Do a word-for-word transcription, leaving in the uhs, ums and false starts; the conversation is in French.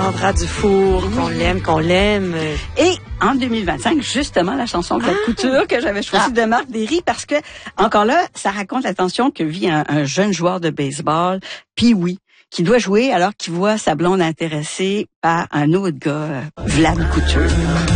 Sandra Dufour, oui. qu'on l'aime, qu'on l'aime. Et en deux mille vingt-cinq, justement, la chanson Claude ah. Couture que j'avais choisie ah. de Marc Derry, parce que, encore là, ça raconte la tension que vit un, un jeune joueur de baseball, Pee-wee, qui doit jouer alors qu'il voit sa blonde intéressée par un autre gars, Vlad Couture.